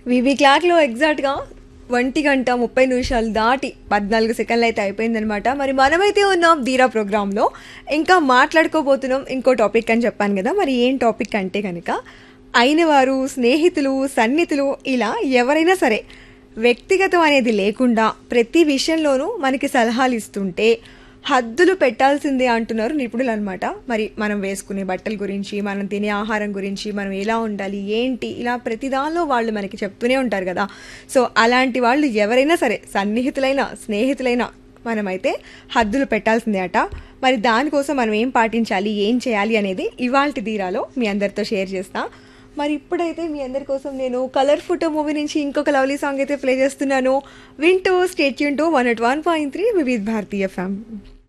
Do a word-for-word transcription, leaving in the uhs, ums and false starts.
వివి క్లాక్లో ఎగ్జాక్ట్గా ఒంటి గంట ముప్పై నిమిషాలు దాటి పద్నాలుగు సెకండ్లు అయితే అయిపోయిందనమాట. మరి మనమైతే ఉన్నాం ధీరా ప్రోగ్రాంలో. ఇంకా మాట్లాడుకోబోతున్నాం ఇంకో టాపిక్ అని చెప్పాను కదా. మరి ఏం టాపిక్ అంటే కనుక అయినవారు, స్నేహితులు, సన్నిహితులు ఇలా ఎవరైనా సరే వ్యక్తిగతం అనేది లేకుండా ప్రతి విషయంలోనూ మనకి సలహాలు ఇస్తుంటే హద్దులు పెట్టాల్సిందే అంటున్నారు నిపుణులు అనమాట. మరి మనం వేసుకునే బట్టల గురించి, మనం తినే ఆహారం గురించి, మనం ఎలా ఉండాలి ఏంటి, ఇలా ప్రతిదానిలో వాళ్ళు మనకి చెప్తూనే ఉంటారు కదా. సో అలాంటి వాళ్ళు ఎవరైనా సరే సన్నిహితులైన స్నేహితులైన మనమైతే హద్దులు పెట్టాల్సిందే అట. మరి దానికోసం మనం ఏం పాటించాలి, ఏం చేయాలి అనేది ఇవాల్టి ధీరాలో మీ అందరితో షేర్ చేస్తా. మరి ఇప్పుడైతే మీ అందరి కోసం నేను కలర్ ఫోటో మూవీ నుంచి ఇంకొక లవ్లీ సాంగ్ అయితే ప్లే చేస్తున్నాను. వింటూ state Yoon to one at one point three Vividh Bharatiya FM.